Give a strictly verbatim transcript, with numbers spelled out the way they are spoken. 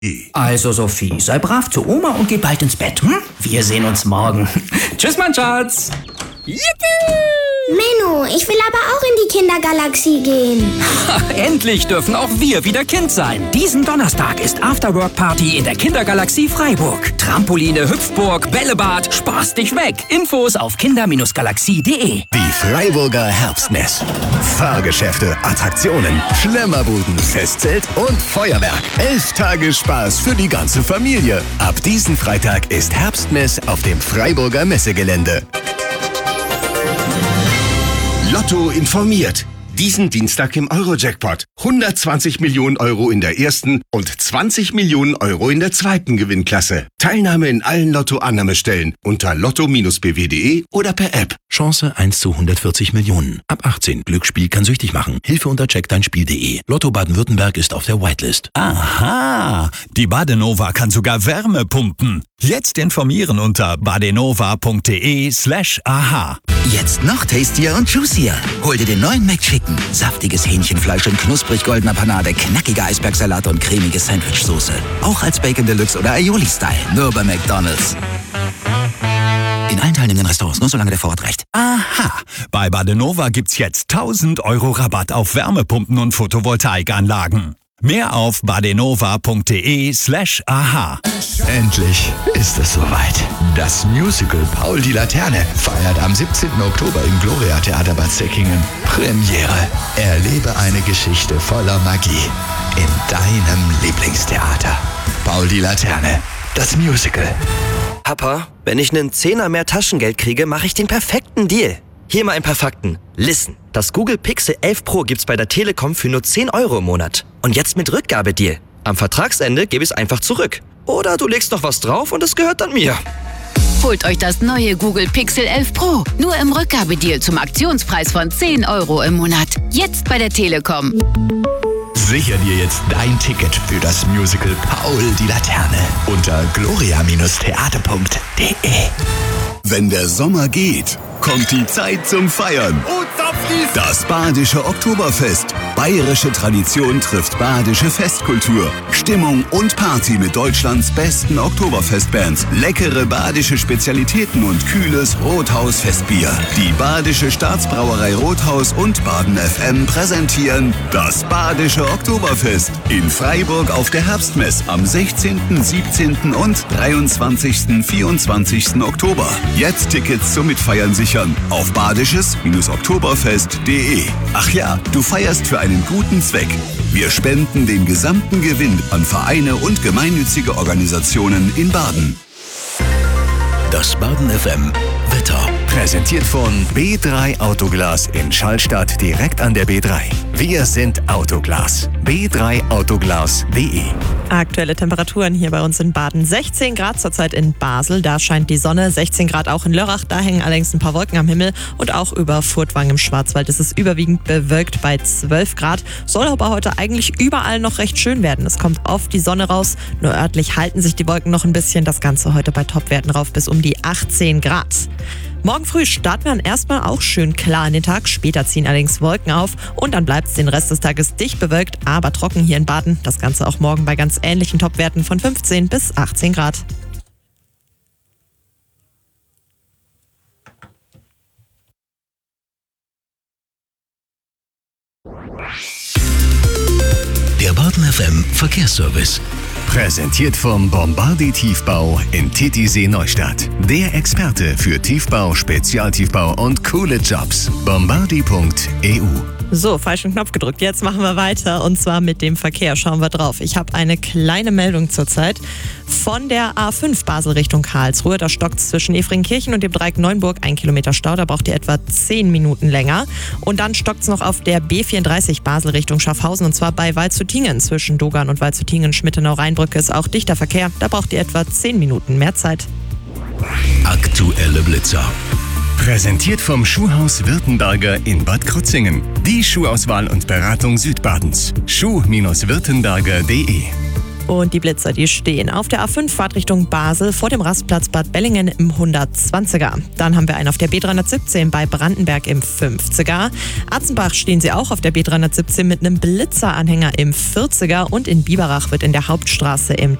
Also Sophie, sei brav zu Oma und geh bald ins Bett, hm? Wir sehen uns morgen. Tschüss, mein Schatz. Yippie! Menno, ich will aber auch in die Kindergalaxie gehen. Endlich dürfen auch wir wieder Kind sein. Diesen Donnerstag ist Afterwork-Party in der Kindergalaxie Freiburg. Trampoline, Hüpfburg, Bällebad, spaß dich weg. Infos auf kinder galaxie punkt de. Die Freiburger Herbstmess. Fahrgeschäfte, Attraktionen, Schlemmerbuden, Festzelt und Feuerwerk. Elf Tage Spaß für die ganze Familie. Ab diesen Freitag ist Herbstmess auf dem Freiburger Messegelände. Lotto informiert. Diesen Dienstag im Euro-Jackpot. hundertzwanzig Millionen Euro in der ersten und zwanzig Millionen Euro in der zweiten Gewinnklasse. Teilnahme in allen Lotto-Annahmestellen unter lotto b w punkt de oder per App. Chance eins zu hundertvierzig Millionen. Ab achtzehn. Glücksspiel kann süchtig machen. Hilfe unter check dein Spiel punkt de. Lotto Baden-Württemberg ist auf der Whitelist. Aha! Die Badenova kann sogar Wärme pumpen. Jetzt informieren unter badenova punkt de slash aha. Jetzt noch tastier und juicier. Hol dir den neuen McChicken. Saftiges Hähnchenfleisch in knusprig goldener Panade, knackiger Eisbergsalat und cremige Sandwichsoße. Auch als Bacon Deluxe oder Aioli-Style. Nur bei McDonald's. In allen teilnehmenden Restaurants, nur solange der Vorrat reicht. Aha! Bei Badenova gibt's jetzt tausend Euro Rabatt auf Wärmepumpen und Photovoltaikanlagen. Mehr auf badenova punkt de slash aha. Endlich ist es soweit. Das Musical Paul die Laterne feiert am siebzehnten Oktober im Gloria Theater Bad Säckingen Premiere. Erlebe eine Geschichte voller Magie in deinem Lieblingstheater. Paul die Laterne, das Musical. Papa, wenn ich einen Zehner mehr Taschengeld kriege, mache ich den perfekten Deal. Hier mal ein paar Fakten. Listen, das Google Pixel elf Pro gibt's bei der Telekom für nur zehn Euro im Monat. Und jetzt mit Rückgabedeal. Am Vertragsende gebe ich es einfach zurück. Oder du legst noch was drauf und es gehört dann mir. Holt euch das neue Google Pixel elf Pro. Nur im Rückgabedeal zum Aktionspreis von zehn Euro im Monat. Jetzt bei der Telekom. Sicher dir jetzt dein Ticket für das Musical Paul die Laterne unter gloria theater punkt de. Wenn der Sommer geht, kommt die Zeit zum Feiern. Das Badische Oktoberfest. Bayerische Tradition trifft badische Festkultur. Stimmung und Party mit Deutschlands besten Oktoberfestbands. Leckere badische Spezialitäten und kühles Rothaus-Festbier. Die Badische Staatsbrauerei Rothaus und Baden F M präsentieren das Badische Oktoberfest in Freiburg auf der Herbstmess am sechzehnten, siebzehnten und dreiundzwanzigsten, vierundzwanzigsten Oktober. Jetzt Tickets zum Mitfeiern sichern auf badisches Oktoberfest punkt de. Ach ja, du feierst für einen guten Zweck. Wir spenden den gesamten Gewinn an Vereine und gemeinnützige Organisationen in Baden. Das Baden F M Wetter. Präsentiert von B drei Autoglas in Schallstadt direkt an der B drei. Wir sind Autoglas. b drei autoglas punkt de. Aktuelle Temperaturen hier bei uns in Baden. sechzehn Grad zurzeit in Basel, da scheint die Sonne. sechzehn Grad auch in Lörrach, da hängen allerdings ein paar Wolken am Himmel. Und auch über Furtwang im Schwarzwald ist es überwiegend bewölkt bei zwölf Grad. Soll aber heute eigentlich überall noch recht schön werden. Es kommt oft die Sonne raus, nur örtlich halten sich die Wolken noch ein bisschen. Das Ganze heute bei Topwerten rauf bis um die achtzehn Grad. Morgen früh starten wir dann erstmal auch schön klar in den Tag. Später ziehen allerdings Wolken auf und dann bleibt es den Rest des Tages dicht bewölkt, aber trocken hier in Baden. Das Ganze auch morgen bei ganz ähnlichen Topwerten von fünfzehn bis achtzehn Grad. Der Baden F M Verkehrsservice. Präsentiert vom Bombardi Tiefbau in Titisee Neustadt. Der Experte für Tiefbau, Spezialtiefbau und coole Jobs. bombardi punkt e u. So, falschen Knopf gedrückt. Jetzt machen wir weiter und zwar mit dem Verkehr. Schauen wir drauf. Ich habe eine kleine Meldung zurzeit von der A fünf Basel Richtung Karlsruhe. Da stockt es zwischen Efringkirchen und dem Dreieck Neuenburg ein Kilometer Stau. Da braucht ihr etwa zehn Minuten länger. Und dann stockt es noch auf der B vierunddreißig Basel Richtung Schaffhausen und zwar bei Waldshutingen. Zwischen Dogan und Waldshutingen, Schmittenau-Rheinbrücke ist auch dichter Verkehr. Da braucht ihr etwa zehn Minuten mehr Zeit. Aktuelle Blitzer. Präsentiert vom Schuhhaus Württemberger in Bad Krozingen. Die Schuhauswahl und Beratung Südbadens. schuh Bindestrich württemberger punkt de. Und die Blitzer, die stehen auf der A fünf Fahrtrichtung Basel vor dem Rastplatz Bad Bellingen im hundertzwanziger. Dann haben wir einen auf der B dreihundertsiebzehn bei Brandenberg im fünfziger. Atzenbach stehen sie auch auf der B dreihundertsiebzehn mit einem Blitzeranhänger im vierziger. Und in Biberach wird in der Hauptstraße im